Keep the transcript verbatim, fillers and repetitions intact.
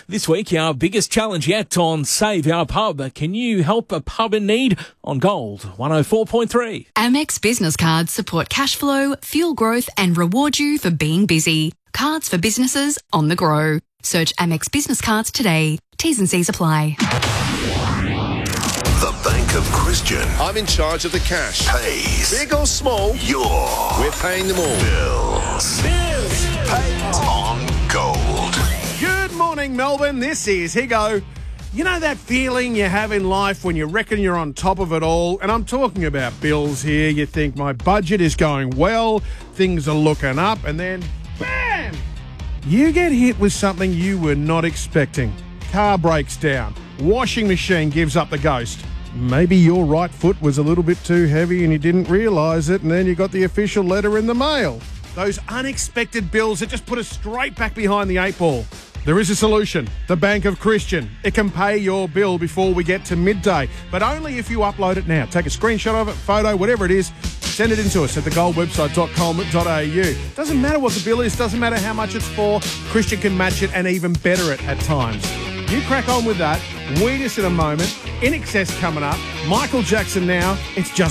This week, our biggest challenge yet on Save Our Pub. Can you help a pub in need? On Gold one oh four point three. Amex business cards support cash flow, fuel growth and reward you for being busy. Cards for businesses on the grow. Search Amex business cards today. T's and C's apply. The Bank of Christian I'm in charge of the cash. pays Big or small, your we're paying them all. bills. Bills. Paid on Gold. Good morning, Melbourne. This is Higo. You know that feeling you have in life when you reckon you're on top of it all? And I'm talking about bills here. You think my budget is going well, things are looking up, and then bam! You get hit with something you were not expecting. Car breaks down. Washing machine gives up the ghost. Maybe your right foot was a little bit too heavy and you didn't realise it, and then you got the official letter in the mail. Those unexpected bills that just put us straight back behind the eight ball. There is a solution. The Bank of Christian. It can pay your bill before we get to midday, but only if you upload it now. Take a screenshot of it, photo, whatever it is, send it in to us at the gold website dot com dot a u. Doesn't matter what the bill is, doesn't matter how much it's for, Christian can match it and even better it at times. You crack on with that. Weed us in a moment. In Excess coming up. Michael Jackson now. It's just